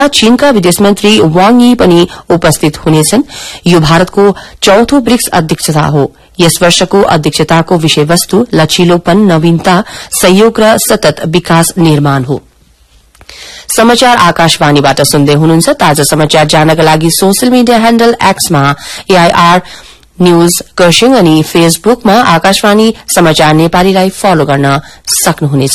चीनका विदेश मन्त्री वाङ यी पनि उपस्थित हुनेछन्। यो भारतको चौथो ब्रिक्स अध्यक्षता हो। यस वर्षको अध्यक्षताको विषयवस्तु लचिलोपन, नवीनता, सहयोग र सतत विकास निर्माण हो। समाचार आकाशवाणीबाट सुन्दै हुनुहुन्छ। ताजा समाचार जानका लागि social media handle एक्समा AIR news cursing अनि फेसबुकमा आकाशवाणी समाचार नेपालीलाई फलो गर्न सक्नुहुनेछ।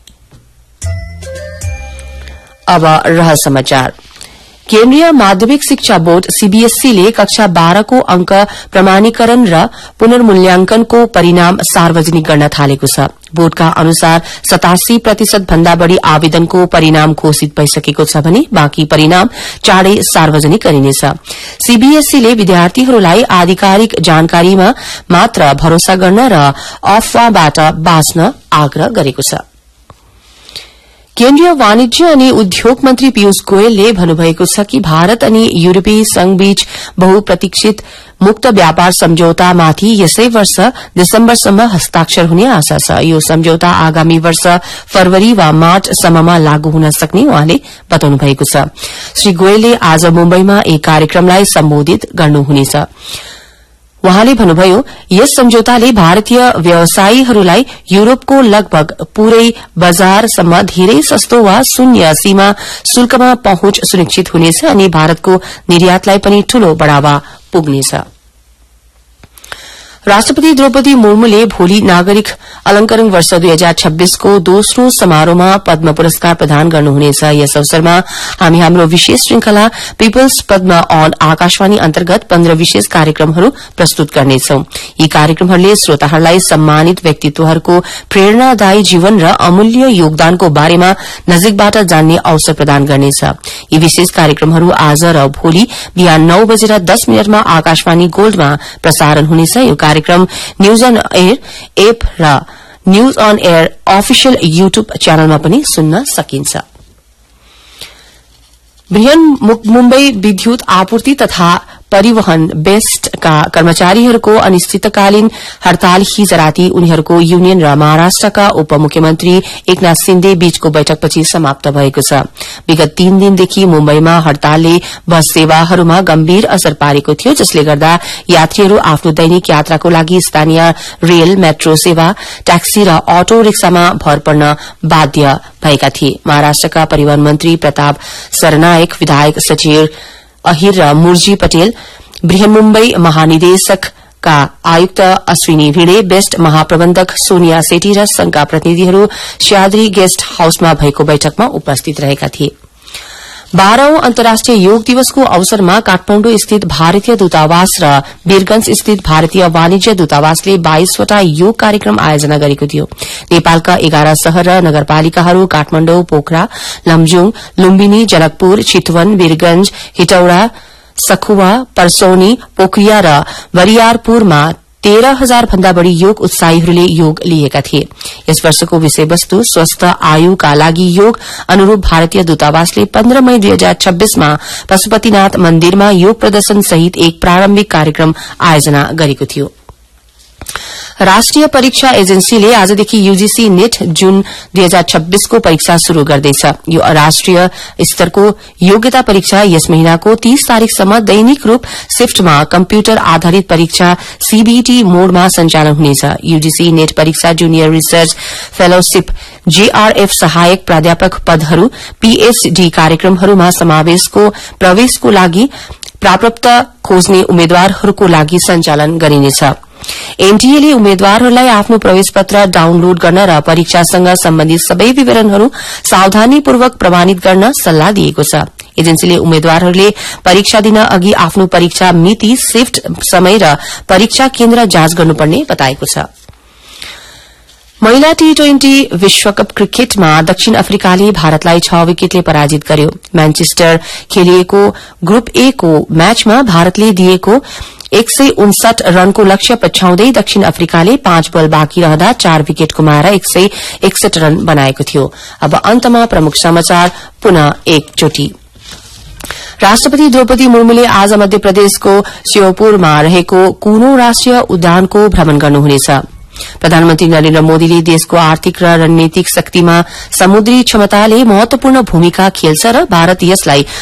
अब रहल समाचार। केन्द्रीय माध्यमिक शिक्षा बोर्ड सीबीएसईले कक्षा 12 को अंक प्रमाणीकरण र पुनर्मूल्यांकनको परिणाम सार्वजनिक गर्न थालेको छ। बोर्डका अनुसार 87% भन्दा बढ़ी आवेदनको परिणाम घोषित भइसकेको छ भने बाँकी परिणाम चाँडै सार्वजनिक गरिनेछ। सीबीएसईले विद्यार्थीहरूलाई आधिकारिक जानकारीमा मात्र भरोसा गर्न र अफवाहबाट बाँच्न आग्रह गरेको छ। केन्द्रीय वाणिज्य अनि उद्योग मन्त्री पीयूष गोयलले भन्नुभएको छ कि भारत अनि यूरोपीय संघबीच बहुप्रतीक्षित मुक्त व्यापार सम्झौतामाथि यसै वर्ष दिसम्बरसम्म हस्ताक्षर हुने आशा छ। यो सम्झौता आगामी वर्ष फरवरी वा मार्चसम्ममा लागू हुन सक्ने उहाँले बताउनु भएको छ। श्री गोयलले आज मुम्बईमा एक कार्यक्रमलाई सम्बोधित गर्नुहुनेछ। उहाँले भन्नुभयो, यस सम्झौताले भारतीय व्यवसायीहरूलाई यूरोपको लगभग पूरै बजारसम्म धेरै सस्तो वा शून्य सीमा शुल्कमा पहुँच सुनिश्चित हुनेछ अनि भारतको निर्यातलाई पनि ठूलो बढ़ावा पुग्नेछ। राष्ट्रपति द्रौपदी मुर्मुले भोलि नागरिक अलंकरण वर्ष 2026 को दोस्रो समारोहमा पद्म पुरस्कार प्रदान गर्नुहुनेछ। यस अवसरमा हामी हाम्रो विशेष श्रृंखला पीपल्स पद्म अन आकाशवाणी अन्तर्गत 15 विशेष कार्यक्रमहरू प्रस्तुत गर्नेछौं। यी कार्यक्रमहरूले श्रोताहरूलाई सम्मानित व्यक्तित्वहरूको प्रेरणादायी जीवन र अमूल्य योगदानको बारेमा नजिकबाट जान्ने अवसर प्रदान गर्नेछ। यी विशेष कार्यक्रमहरू आज र भोलि बिहान 9:10 मा आकाशवाणी गोल्डमा प्रसारण हुनेछ। यो कार्यक्रम न्यूज अन एयर एप र news on air official YouTube च्यानलमा पनि सुन्न सकिन्छ। बृहन मुम्बई विद्युत आपूर्ति तथा परिवहन बेस्टका कर्मचारीहरूको अनिश्चितकालीन हड़ताल हिज राति उनीहरूको युनियन र महाराष्ट्रका उपमुख्यमन्त्री एकनाथ शिन्दे बीचको बैठकपछि समाप्त भएको छ। विगत 3 दिनदेखि मुम्बईमा हड़तालले बस सेवाहरूमा गम्भीर असर पारेको थियो, जसले गर्दा यात्रीहरू आफ्नो दैनिक यात्राको लागि स्थानीय रेल, मेट्रो सेवा, ट्याक्सी र अटो रिक्सामा भर पर्न बाध्य भएका थिए। महाराष्ट्रका परिवहन मन्त्री प्रताप सरनायक, विधायक सचिव अहिर र मुर्जी पटेल, बृहन मुम्बई महानिदेशकका आयुक्त अश्विनी भिडे, बेस्ट महाप्रबन्धक सोनिया सेठी र संघका प्रतिनिधिहरू स्याद्री गेस्ट हाउसमा भएको बैठकमा उपस्थित रहेका थिए। 12औं अन्तर्राष्ट्रिय योग दिवसको अवसरमा काठमाण्डु स्थित भारतीय दूतावास र वीरगंज स्थित भारतीय वाणिज्य दूतावासले 22वटा योग कार्यक्रम आयोजना गरेको थियो। नेपालका 11 शहर र नगरपालिकाहरू काठमाण्डु, पोखरा, लमजुङ, लुम्बिनी, जनकपुर, चितवन, वीरगंज, हिटौडा, सखुवा, पर्सौनी, पोखरिया र बरियारपुरमा 13,000 भन्दा बढ़ी योग उत्साहीहरूले योग लिएका थिए। यस वर्षको विषयवस्तु स्वस्थ आयुका लागि योग अनुरूप भारतीय दूतावासले 15 मई 2026 मा पशुपतिनाथ मन्दिरमा योग प्रदर्शन सहित एक प्रारम्भिक कार्यक्रम आयोजना गरेको थियो। राष्ट्रिय परीक्षा एजेन्सीले आजदेखि यूजीसी नेट जुन 2026 को परीक्षा शुरू गर्दैछ। यो राष्ट्रिय स्तरको योग्यता परीक्षा यस महिनाको 30 तारिकसम्म दैनिक रूप शिफ्टमा कम्प्युटर आधारित परीक्षा सीबीटी मोडमा सञ्चालन हुनेछ। यूजीसी नेट परीक्षा जूनियर रिसर्च फेलोशिप, जेआरएफ सहायक प्राध्यापक पदहरू, पीएचडी कार्यक्रमहरूमा समावेशको प्रवेशको लागि प्राप्त खोज्ने उम्मेद्वारहरूको लागि सञ्चालन गरिनेछ। एनटीएले उम्मेद्वारहरूलाई आफ्नो प्रवेश पत्र डाउनलोड गर्न र परीक्षासँग सम्बन्धित सबै विवरणहरू सावधानीपूर्वक प्रमाणित गर्न सल्लाह दिएको छ। एजेन्सीले उम्मेद्वारहरूले परीक्षा दिन अघि आफ्नो परीक्षा मिति, शिफ्ट समय र परीक्षा केन्द्र जाँच गर्नुपर्ने बताएको छ। महिला टी20 विश्वकप क्रिकेटमा दक्षिण अफ्रिकाले भारतलाई 6 विकेटले पराजित गर्यो। म्यानचेस्टर खेलिएको ग्रुप ए को म्याचमा भारतले दिएको 159 रनको लक्ष्य पछ्याउँदै दक्षिण अफ्रिकाले 5 बल बाँकी रहँदा 4 विकेट गुमाएर 161 रन बनाएको थियो। अब अन्तमा प्रमुख समाचार पुनः एकचोटि। राष्ट्रपति द्रौपदी मुर्मुले आज मध्य प्रदेशको श्योपुरमा रहेको कुनो राष्ट्रिय उद्यानको भ्रमण गर्नुहुनेछ। प्रधानमन्त्री नरेन्द्र मोदीले देशको आर्थिक र रणनीतिक शक्तिमा समुद्री क्षमताले महत्वपूर्ण भूमिका खेल्छ र भारत यसलाई